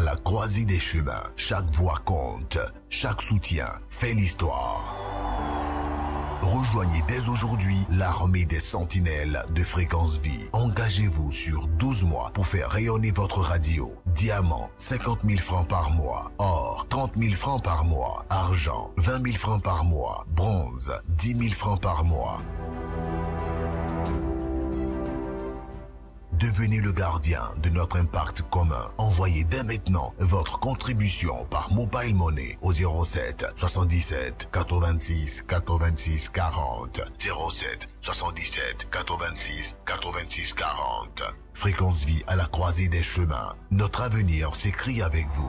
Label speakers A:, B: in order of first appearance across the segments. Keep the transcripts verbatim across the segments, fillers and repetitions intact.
A: la croisée des chemins. Chaque voix compte, chaque soutien fait l'histoire. Rejoignez dès aujourd'hui l'armée des sentinelles de Fréquence Vie. Engagez-vous sur douze mois pour faire rayonner votre radio. Diamant, cinquante mille francs par mois. Or, trente mille francs par mois. Argent, vingt mille francs par mois. Bronze, dix mille francs par mois. Devenez le gardien de notre impact commun. Envoyez dès maintenant votre contribution par Mobile Money au zéro sept soixante-dix-sept quatre-vingt-six quatre-vingt-six quarante. zéro sept soixante-dix-sept quatre-vingt-six quatre-vingt-six quarante. Fréquence Vie à la croisée des chemins. Notre avenir s'écrit avec vous.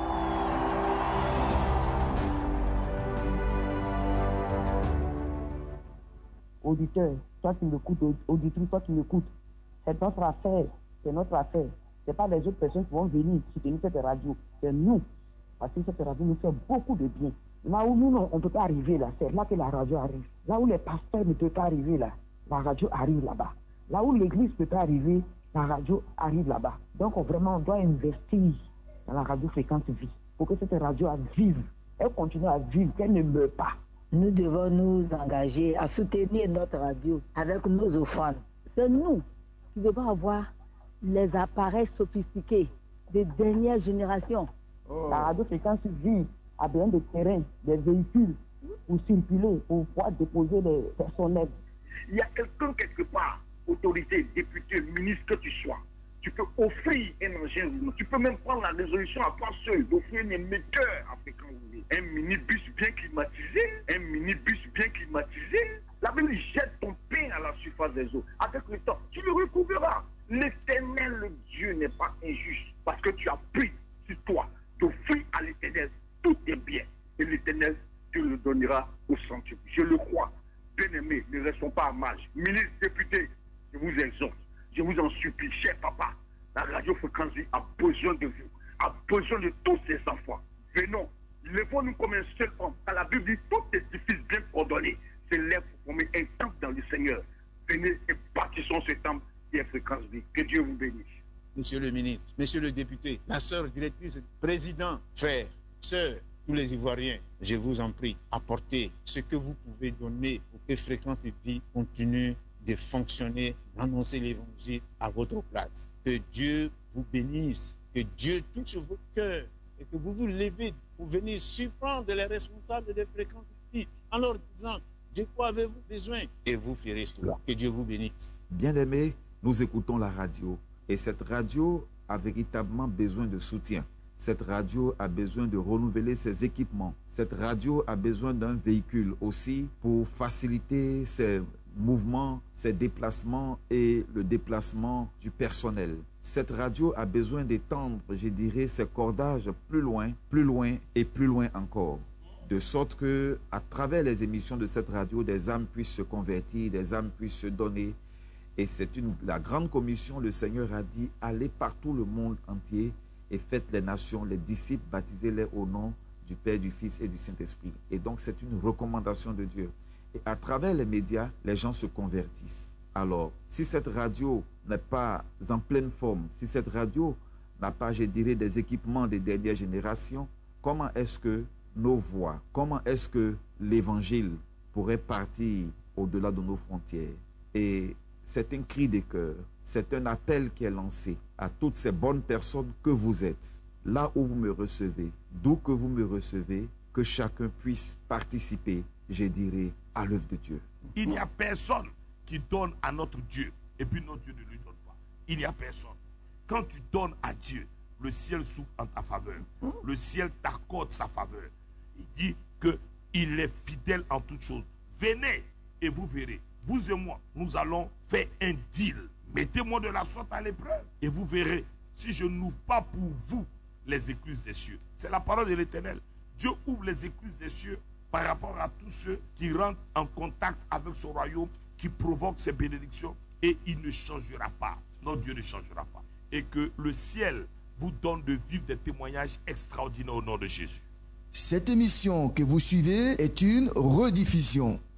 B: Auditeur, toi qui m'écoutes, auditrice, toi qui m'écoutes, c'est notre affaire, c'est notre affaire. C'est pas les autres personnes qui vont venir soutenir cette radio, c'est nous. Parce que cette radio nous fait beaucoup de bien. Là où nous, on ne peut pas arriver là, c'est là que la radio arrive. Là où les pasteurs ne peuvent pas arriver là, la radio arrive là-bas. Là où l'église ne peut pas arriver, la radio arrive là-bas. Donc on, vraiment, on doit investir dans la radio Fréquence Vie pour que cette radio vive. Elle continue à vivre, qu'elle ne meure pas.
C: Nous devons nous engager à soutenir notre radio avec nos offrandes. C'est nous qui devons avoir les appareils sophistiqués des dernières générations.
B: Oh. La radio Fréquence Vie a besoin de terrain, des véhicules pour circuler, pour pouvoir déposer les personnels.
D: Il y a quelqu'un quelque part, autorité, député, ministre que tu sois, tu peux offrir un engin, tu peux même prendre la résolution à toi seul d'offrir un émetteur à Fréquence Vie. Un minibus bien climatisé, un minibus bien climatisé. La Bible jette ton pain à la surface des eaux. Avec le temps, tu le recouvreras. L'Éternel, le Dieu, n'est pas injuste parce que tu as pris sur toi d'offrir à l'Éternel tous tes biens. Et l'Éternel te le donnera au centuple. Je le crois. Bien-aimés, ne restons pas à marge. Ministres, députés, je vous exhorte. Je vous en supplie, cher papa. La radio Fréquence Vie a besoin de vous, a besoin de tous ses enfants. Venons, lèvons-nous comme un seul homme. Car la Bible dit, tout édifice bien ordonné s'élève pour former un temple dans le Seigneur. Venez et bâtissons ce temple qui est Fréquence Vie. Que Dieu vous bénisse.
E: Monsieur le ministre, monsieur le député, ma sœur directrice, président, frère, sœur, tous les Ivoiriens, je vous en prie, apportez ce que vous pouvez donner pour que Fréquence Vie continue de fonctionner, d'annoncer l'évangile à votre place. Que Dieu vous bénisse, que Dieu touche vos cœurs et que vous vous levez pour venir surprendre les responsables de Fréquence Vie en leur disant: de quoi avez-vous besoin? Et vous ferez cela. Que Dieu vous bénisse.
F: Bien-aimés, nous écoutons la radio et cette radio a véritablement besoin de soutien. Cette radio a besoin de renouveler ses équipements. Cette radio a besoin d'un véhicule aussi pour faciliter ses mouvements, ses déplacements et le déplacement du personnel. Cette radio a besoin d'étendre, je dirais, ses cordages plus loin, plus loin et plus loin encore. De sorte que, à travers les émissions de cette radio, des âmes puissent se convertir, des âmes puissent se donner. Et c'est une, la grande commission, le Seigneur a dit, allez partout le monde entier et faites les nations, les disciples, baptisez-les au nom du Père, du Fils et du Saint-Esprit. Et donc c'est une recommandation de Dieu. Et à travers les médias, les gens se convertissent. Alors, si cette radio n'est pas en pleine forme, si cette radio n'a pas, je dirais, des équipements des dernières générations, comment est-ce que nos voix, comment est-ce que l'évangile pourrait partir au-delà de nos frontières? Et c'est un cri de cœur, c'est un appel qui est lancé à toutes ces bonnes personnes que vous êtes, là où vous me recevez, d'où que vous me recevez, que chacun puisse participer, je dirais, à l'œuvre de Dieu.
G: Il n'y a personne qui donne à notre Dieu et puis notre Dieu ne lui donne pas. Il n'y a personne. Quand tu donnes à Dieu, le ciel s'ouvre en ta faveur. Le ciel t'accorde sa faveur. Il dit qu'il est fidèle en toutes choses. Venez et vous verrez. Vous et moi, nous allons faire un deal. Mettez-moi de la sorte à l'épreuve et vous verrez si je n'ouvre pas pour vous les écluses des cieux. C'est la parole de l'Éternel. Dieu ouvre les écluses des cieux par rapport à tous ceux qui rentrent en contact avec son royaume, qui provoquent ses bénédictions, et il ne changera pas. Notre Dieu ne changera pas. Et que le ciel vous donne de vivre des témoignages extraordinaires au nom de Jésus.
H: Cette émission que vous suivez est une rediffusion.